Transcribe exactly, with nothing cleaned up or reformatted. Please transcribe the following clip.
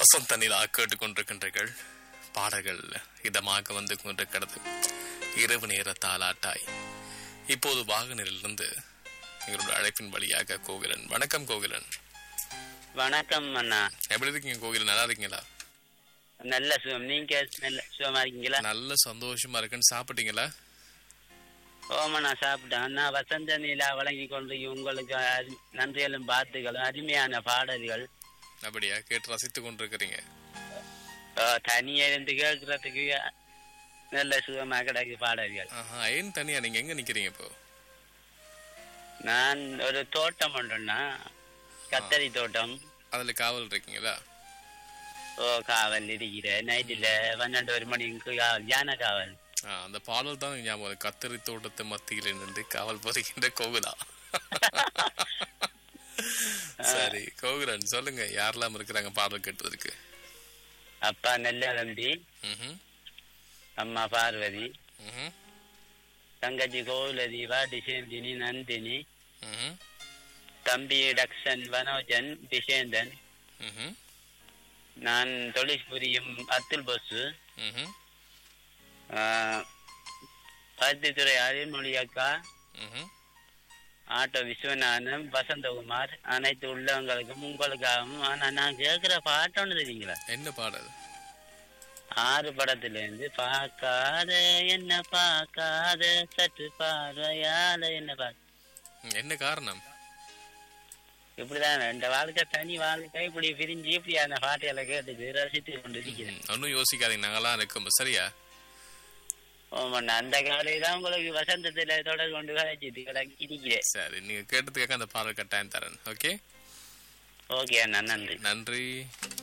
வசந்த நிலா கேட்டுக்கொண்டிருக்கின்றீர்கள். பாடல்கள் இதமாக வந்து கொண்டிருக்கிறது. இரவு நேர தாலாட்டாய் இப்போது வாகனிலிருந்து எங்களுடைய அழைப்பின் வழியாக கோகிலன். வணக்கம் கோகிலன். வணக்கம் அண்ணா. எப்படி இருக்கீங்க கோகிலன்? நல்லா இருக்கீங்களா? நல்ல சுகம். நீங்க நல்ல சுகமா இருக்கீங்களா? நல்ல சந்தோஷமா இருக்குன்னு. சாப்பிட்டீங்களா? ஓமண்ணா சாப்பிட்டேன் அண்ணா. வசந்த நிலா வழங்கி கொண்டு உங்களுக்கு அரு- நன்றிகளும் பார்த்துகளும் அருமையான பாடல்கள். அப்படியா? கேட்டு ரசித்து கொண்டிருக்கிறீங்க. அஹ், தனியா இருந்து கேட்கறதுக்கு நல்ல சுகமா கிடக்கு பாடல்கள். ஆஹா, ஏன் தனியா? நீங்க எங்க நிக்கிறீங்க இப்போ? நான் ஒரு தோட்டம் ஒன்றுண்ணா, கத்தரி தோட்டம். அதுல காவல் இருக்கீங்களா? ஓ காவல் இருக்கிறேன். நைட்டுல பன்னெண்டு ஒரு மணிக்கு காவல், யானை காவல். ஆ, அந்த பாடல் தான் ஞாபகம் வருது. கத்தரி தோட்டத்து மத்தியில் நின்று காவல் புரிகின்ற கோகுலா. சரி கோகுலன், சொல்லுங்க யாரெல்லாம் இருக்கிறாங்க பாடல் கேட்பதற்கு? அப்பா நெல்ல தம்பி, ம்ஹும், அம்மா பார்வதி, ம்ஹும், தங்கச்சி கோகுலதி, வாடி சேந்தினி, நந்தினி, ம்ஹும், தம்பி டக்சன், வனோஜன், திசேந்தன், ம்ஹும், நான் தொழில் புரியும் அத்துல் போசு, ம்ஹும், பருத்தித்துறை அருள்மொழி அக்கா, ம்ஹும். ஆட்டோ விஸ்வநாதன், வசந்தகுமார், அனைத்து உள்ளவங்களுக்கும் உங்களுக்காகவும். ஆனா நான் கேட்கிற பாட்டு ஒன்று தெரியுங்களா? என்ன பாடல்? ஆறு படத்துல இருந்து பார்க்காத என்ன பார்க்காத சற்று பார்வையால என்ன பார்க்க. ம், என்ன காரணம்? இப்படிதான் இந்த வாழ்க்கை, தனி வாழ்க்கை, இப்படி பிரிஞ்சு இப்படி அந்த பாட்டுகளை கேட்டு ரசித்து கொண்டு இருக்கிறேன். ஒன்னும் யோசிக்காதீங்க, நாங்கெல்லாம் இருக்கும். சரியா? ஆமாண்ணா, அந்த காலையில தான் உங்களுக்கு வசந்தத்துல தொடர் கொண்டு கழிச்சிட்டு கிடக்கு இருக்கிறேன். சரி, நீங்க கேட்டதுக்காக அந்த பாடல் கட்டாயம் தரேன். ஓகே, ஓகே அண்ணா, நன்றி. நன்றி.